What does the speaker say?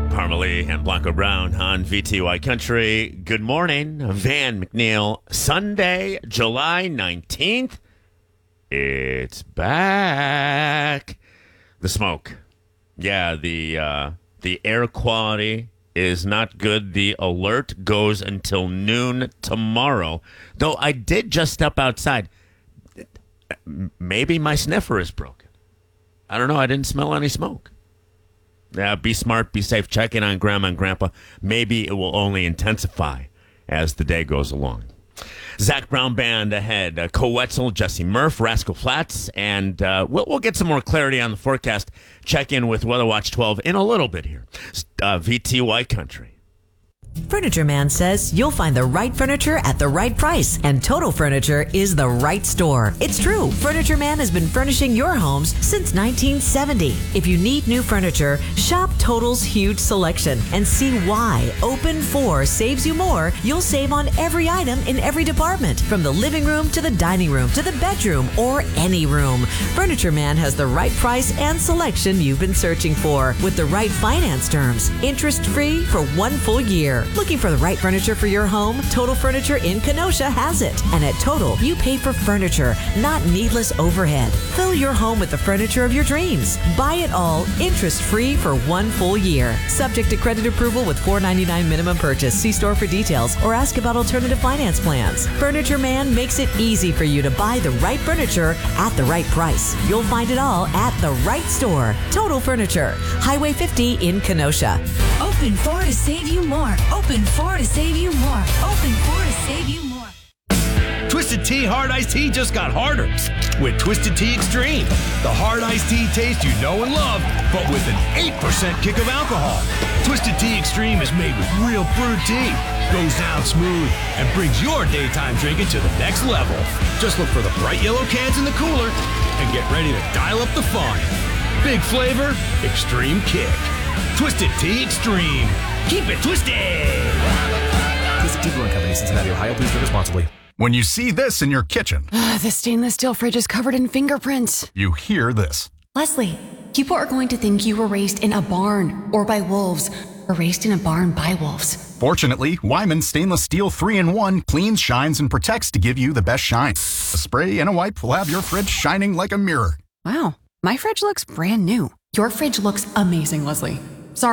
Parmalee and Blanco Brown on VTY Country. Good morning, Van McNeil. Sunday, July 19th. It's back. The smoke. Yeah, the air quality is not good. The alert goes until noon tomorrow. Though I did just step outside. Maybe my sniffer is broken. I don't know. I didn't smell any smoke. Yeah, be smart, be safe. Check in on Grandma and Grandpa. Maybe it will only intensify as the day goes along. Zach Brown Band ahead. Co Wetzel, Jesse Murph, Rascal Flats, and we'll get some more clarity on the forecast. Check in with Weather Watch 12 in a little bit here. VTY Country. Furniture Man says you'll find the right furniture at the right price, and Total Furniture is the right store. It's true. Furniture Man has been furnishing your homes since 1970. If you need new furniture, shop Total's huge selection and see why Open 4 saves you more. You'll save on every item in every department, from the living room to the dining room to the bedroom or any room. Furniture Man has the right price and selection you've been searching for, with the right finance terms, interest-free for 1 full year. Looking for the right furniture for your home? Total Furniture in Kenosha has it. And at Total, you pay for furniture, not needless overhead. Fill your home with the furniture of your dreams. Buy it all, interest-free for 1 full year. Subject to credit approval with $4.99 minimum purchase. See store for details or ask about alternative finance plans. Furniture Man makes it easy for you to buy the right furniture at the right price. You'll find it all at the right store. Total Furniture, Highway 50 in Kenosha. Open 4 to save you more. Open 4 to save you more. Open 4 to save you more. Twisted Tea Hard Iced Tea just got harder with Twisted Tea Extreme. The hard iced tea taste you know and love, but with an 8% kick of alcohol. Twisted Tea Extreme is made with real brewed tea, goes down smooth, and brings your daytime drinking to the next level. Just look for the bright yellow cans in the cooler and get ready to dial up the fun. Big flavor, extreme kick. Twisted Tea Extreme. Keep it twisted. Twisted Tea Brewing Company, Cincinnati, Ohio. Please drink responsibly. When you see this in your kitchen, The stainless steel fridge is covered in fingerprints. you hear this. Leslie, people are going to think you were raised in a barn or by wolves, or raised in a barn by wolves. Fortunately, Wyman Stainless Steel 3-in-1 cleans, shines, and protects to give you the best shine. A spray and a wipe will have your fridge shining like a mirror. Wow, my fridge looks brand new. Your fridge looks amazing, Leslie.